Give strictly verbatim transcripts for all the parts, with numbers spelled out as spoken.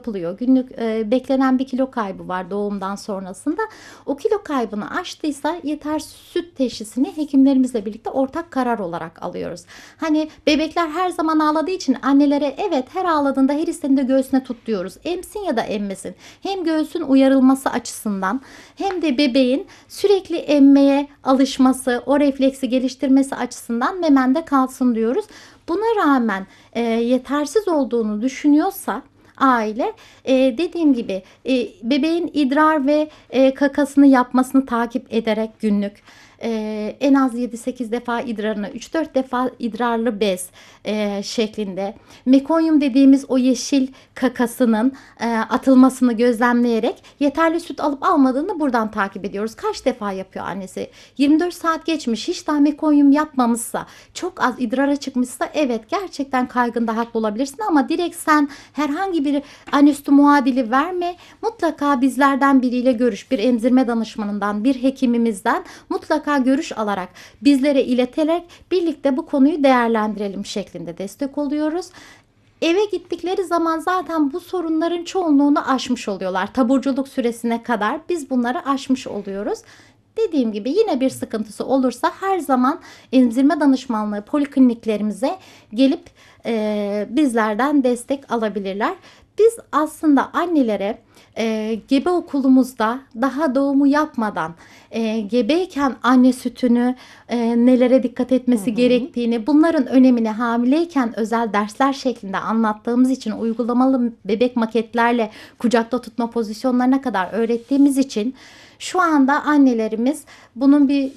yapılıyor. Günlük e, beklenen bir kilo kaybı var doğumdan sonrasında. O kilo kaybını aştıysa yetersiz süt teşhisini hekimlerimizle birlikte ortak karar olarak alıyoruz. Hani bebekler her zaman ağladığı için annelere evet her ağladığında her istediğinde göğsüne tut diyoruz. Emsin ya da emmesin. Hem göğsün uyarılması açısından hem de bebeğin sürekli emmeye alışması, o refleksi geliştirmesi açısından memende kalsın diyoruz. Buna rağmen e, yetersiz olduğunu düşünüyorsa aile e, dediğim gibi e, bebeğin idrar ve e, kakasını yapmasını takip ederek günlük e, en az yedi sekiz defa idrarını, üç dört defa idrarlı bez e, şeklinde mekonyum dediğimiz o yeşil kakasının e, atılmasını gözlemleyerek yeterli süt alıp almadığını buradan takip ediyoruz. Kaç defa yapıyor annesi? yirmi dört saat geçmiş, hiç daha mekonyum yapmamışsa, çok az idrara çıkmışsa evet gerçekten kaygında haklı olabilirsin ama direkt sen herhangi bir anne sütü muadili verme. Mutlaka bizlerden biriyle görüş, bir emzirme danışmanından, bir hekimimizden mutlaka görüş alarak bizlere ileterek birlikte bu konuyu değerlendirelim şeklinde destek oluyoruz. Eve gittikleri zaman zaten bu sorunların çoğunluğunu aşmış oluyorlar. Taburculuk süresine kadar biz bunları aşmış oluyoruz. Dediğim gibi yine bir sıkıntısı olursa her zaman emzirme danışmanlığı polikliniklerimize gelip e, bizlerden destek alabilirler. Biz aslında annelere e, gebe okulumuzda daha doğumu yapmadan e, gebeyken anne sütünü e, nelere dikkat etmesi Hı hı. gerektiğini, bunların önemini hamileyken özel dersler şeklinde anlattığımız için uygulamalı bebek maketlerle kucakta tutma pozisyonlarına kadar öğrettiğimiz için şu anda annelerimiz bunun bir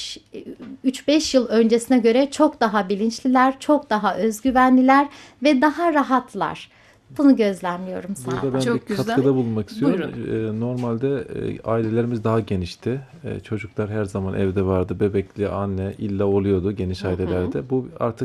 üç beş yıl öncesine göre çok daha bilinçliler, çok daha özgüvenliler ve daha rahatlar. Bunu gözlemliyorum Burada ben sahada. bir Çok güzel. katkıda bulunmak istiyorum. Buyurun. Ee, normalde e, ailelerimiz daha genişti. E, çocuklar her zaman evde vardı. Bebekli anne illa oluyordu geniş Hı hı. ailelerde. Bu artık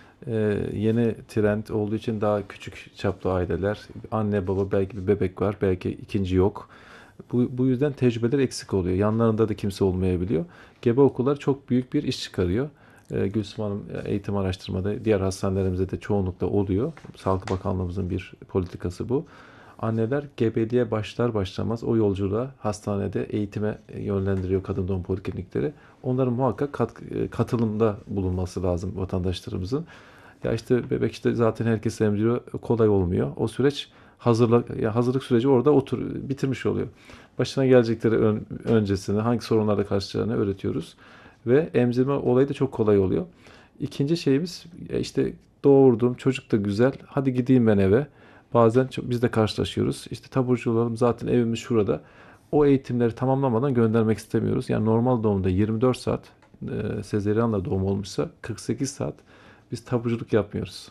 e, yeni trend olduğu için daha küçük çaplı aileler. Anne baba belki bir bebek var, belki ikinci yok. Bu, bu yüzden tecrübeler eksik oluyor. Yanlarında da kimse olmayabiliyor. Gebe okullar çok büyük bir iş çıkarıyor. E, Gülsüm Hanım eğitim araştırmada diğer hastanelerimizde de çoğunlukla oluyor. Sağlık Bakanlığımızın bir politikası bu. Anneler gebeliğe başlar başlamaz o yolculuğa hastanede eğitime yönlendiriyor kadın doğum poliklinikleri. Onların muhakkak kat, katılımda bulunması lazım vatandaşlarımızın. Ya işte bebek işte zaten herkes emziriyor, kolay olmuyor. O süreç hazırlık ya hazırlık süreci orada otur bitirmiş oluyor. Başına gelecekleri ön, öncesini hangi sorunlarla karşılaşacağını öğretiyoruz ve emzirme olayı da çok kolay oluyor. İkinci şeyimiz işte doğurdum çocuk da güzel. Hadi gideyim ben eve. Bazen çok, biz de karşılaşıyoruz. İşte taburcu olalım zaten evimiz şurada. O eğitimleri tamamlamadan göndermek istemiyoruz. Yani normal doğumda yirmi dört saat e, sezeryanla doğum olmuşsa kırk sekiz saat biz taburculuk yapmıyoruz.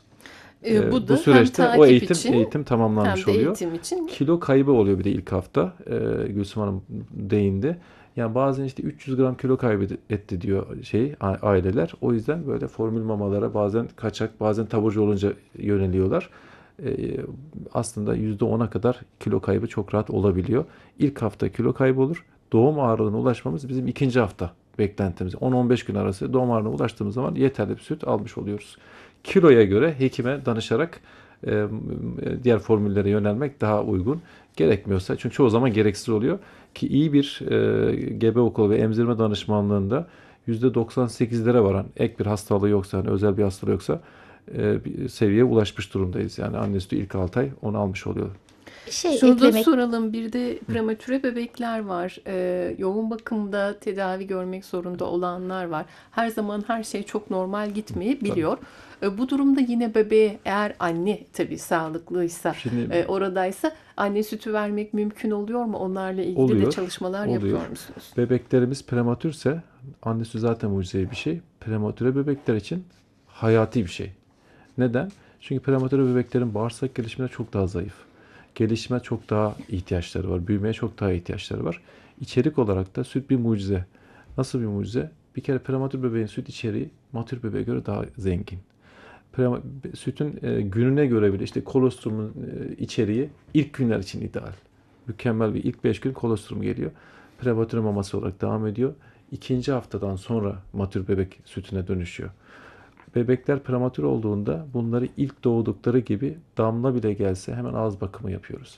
E, E, bu bu da hem süreçte o takip eğitim için eğitim tamamlanmış hem de oluyor. eğitim için. Kilo kaybı oluyor bir de ilk hafta. E, Gülsüm Hanım değindi. Yani bazen işte üç yüz gram kilo kaybetti diyor şey aileler. O yüzden böyle formül mamalara bazen kaçak, bazen taburcu olunca yöneliyorlar. Ee, aslında yüzde ona kadar kilo kaybı çok rahat olabiliyor. İlk hafta kilo kaybı olur. Doğum ağırlığına ulaşmamız bizim ikinci hafta beklentimiz. on on beş gün arası doğum ağırlığına ulaştığımız zaman yeterli bir süt almış oluyoruz. Kiloya göre hekime danışarak e, diğer formüllere yönelmek daha uygun. Gerekmiyorsa çünkü çoğu zaman gereksiz oluyor ki iyi bir e, gebe okulu ve emzirme danışmanlığında yüzde doksan sekizlere varan ek bir hastalığı yoksa, hani özel bir hastalığı yoksa e, bir seviyeye ulaşmış durumdayız. Yani anne sütü ilk altı ay onu almış oluyor. Bir şey Şunu da eklemek soralım. Bir de prematüre bebekler var. Ee, yoğun bakımda tedavi görmek zorunda olanlar var. Her zaman her şey çok normal gitmeyebiliyor. Ee, bu durumda yine bebeğe eğer anne tabii sağlıklıysa, Şimdi e, oradaysa anne sütü vermek mümkün oluyor mu? Onlarla ilgili de oluyor, çalışmalar oluyor. yapıyor musunuz? Bebeklerimiz prematürse anne sütü zaten mucizevi bir şey. Prematüre bebekler için hayati bir şey. Neden? Çünkü prematüre bebeklerin bağırsak gelişimleri çok daha zayıf. Gelişime çok daha ihtiyaçları var. Büyümeye çok daha ihtiyaçları var. İçerik olarak da süt bir mucize. Nasıl bir mucize? Bir kere prematür bebeğin süt içeriği matür bebeğe göre daha zengin. Prema, sütün e, gününe göre bile işte kolostrumun e, içeriği ilk günler için ideal. Mükemmel bir ilk beş gün kolostrum geliyor. Prematür maması olarak devam ediyor. İkinci haftadan sonra matür bebek sütüne dönüşüyor. Bebekler prematür olduğunda bunları ilk doğdukları gibi damla bile gelse hemen ağız bakımı yapıyoruz.